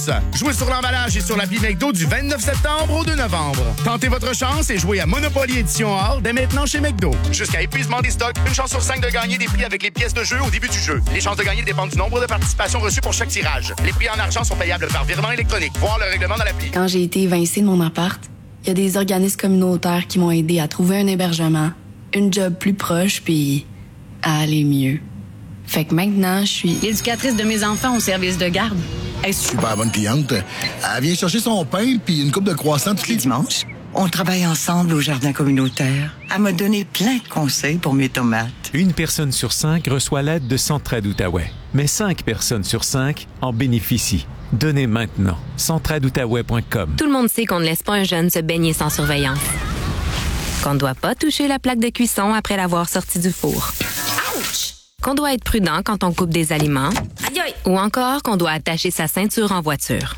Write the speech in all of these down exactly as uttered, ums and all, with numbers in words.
plus. Jouez sur l'emballage et sur l'appli McDo du vingt-neuf septembre au deux novembre. Tentez votre chance et jouez à Monopoly Édition Or dès maintenant chez McDo. Jusqu'à épuisement des stocks, une chance sur cinq de gagner des prix avec les pièces de jeu au début du jeu. Les chances de gagner dépendent du nombre de participations reçues pour chaque tirage. Les prix en argent sont payables par virement électronique. Voir le règlement dans l'appli. Quand j'ai été évincée de mon appart, il y a des organismes communautaires qui m'ont aidé à trouver un hébergement, une job plus proche, puis à aller mieux. Fait que maintenant, je suis l'éducatrice de mes enfants au service de garde. Est-ce super bonne cliente. Elle vient chercher son pain puis une coupe de croissants tous les dimanches. On travaille ensemble au jardin communautaire. Elle m'a donné plein de conseils pour mes tomates. Une personne sur cinq reçoit l'aide de Centraide Outaouais. Mais cinq personnes sur cinq en bénéficient. Donnez maintenant. centraide outaouais point com. Tout le monde sait qu'on ne laisse pas un jeune se baigner sans surveillance. Qu'on ne doit pas toucher la plaque de cuisson après l'avoir sorti du four. Ouch! Qu'on doit être prudent quand on coupe des aliments. Aïe aïe! Ou encore qu'on doit attacher sa ceinture en voiture.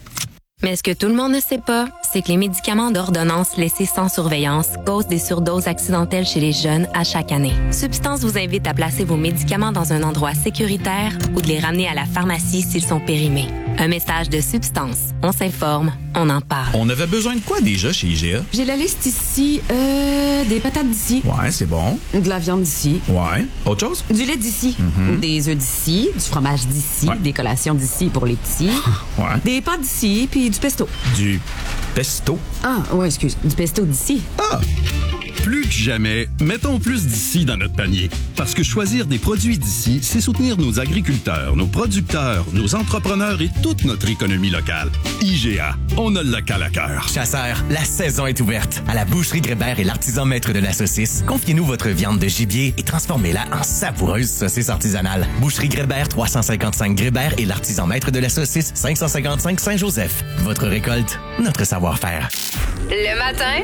Mais ce que tout le monde ne sait pas, c'est que les médicaments d'ordonnance laissés sans surveillance causent des surdoses accidentelles chez les jeunes à chaque année. Substance vous invite à placer vos médicaments dans un endroit sécuritaire ou de les ramener à la pharmacie s'ils sont périmés. Un message de Substance. On s'informe, on en parle. On avait besoin de quoi déjà chez I G A? J'ai la liste ici. Euh, des patates d'ici. Ouais, c'est bon. De la viande d'ici. Ouais. Autre chose? Du lait d'ici. Mm-hmm. Des œufs d'ici. Du fromage d'ici. Ouais. Des collations d'ici pour les petits. Ouais. Des pâtes d'ici, puis du pesto. Du pesto? Ah, ouais, excuse. Du pesto d'ici. Ah! Plus que jamais, mettons plus d'ici dans notre panier. Parce que choisir des produits d'ici, c'est soutenir nos agriculteurs, nos producteurs, nos entrepreneurs et toute notre économie locale. I G A, on a le local à cœur. Chasseurs, la saison est ouverte. À la boucherie Grébert et l'artisan maître de la saucisse, confiez-nous votre viande de gibier et transformez-la en savoureuse saucisse artisanale. Boucherie Grébert, trois cent cinquante-cinq Grébert et l'artisan maître de la saucisse, cinq cent cinquante-cinq Saint-Joseph. Votre récolte, notre savoir-faire. Le matin,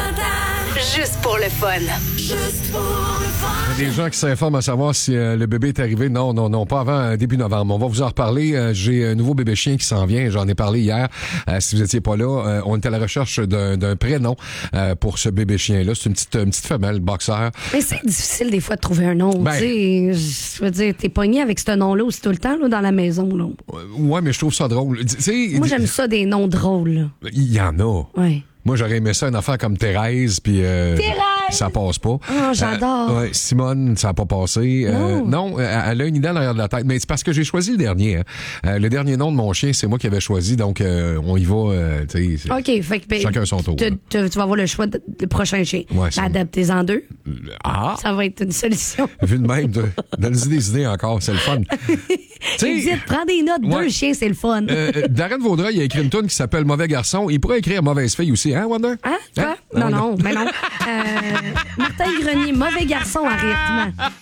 juste pour le fun. Juste pour le fun. Il y a des gens qui s'informent à savoir si euh, le bébé est arrivé. Non, non, non, pas avant euh, début novembre. On va vous en reparler. Euh, j'ai un nouveau bébé chien qui s'en vient. J'en ai parlé hier. Euh, si vous étiez pas là, euh, on était à la recherche d'un, d'un prénom euh, pour ce bébé chien-là. C'est une petite, une petite femelle, boxeur. Mais c'est difficile des fois de trouver un nom. Ben, tu sais, je veux dire, t'es pogné avec ce nom-là aussi tout le temps là, dans la maison. Là. Ouais, mais je trouve ça drôle. T'sais, Moi, j'aime ça des noms drôles. Il y en a. Ouais. Moi, j'aurais aimé ça, une affaire comme Thérèse, puis euh, Thérèse! Ça passe pas. Oh, j'adore. Euh, ouais, Simone, ça n'a pas passé. Euh, non, non euh, elle a une idée en arrière de la tête. Mais c'est parce que j'ai choisi le dernier. Hein. Euh, le dernier nom de mon chien, c'est moi qui avais choisi, donc euh, on y va. Euh, OK, fait que ben, chacun son tour. Tu vas avoir le choix du prochain chien. Ouais, adaptez-en deux. Ah! Ça va être une solution. Vu de même, de, donne-y des idées encore, c'est le fun. Dites, prends des notes, ouais. deux chiens, c'est le fun. euh, Darren Vaudreuil a écrit une tune qui s'appelle Mauvais garçon. Il pourrait écrire Mauvaise fille aussi, hein, Wanda? Hein? Quoi? Hein? Non, non, mais non. Euh, Martin Grenier, Mauvais garçon à rythme.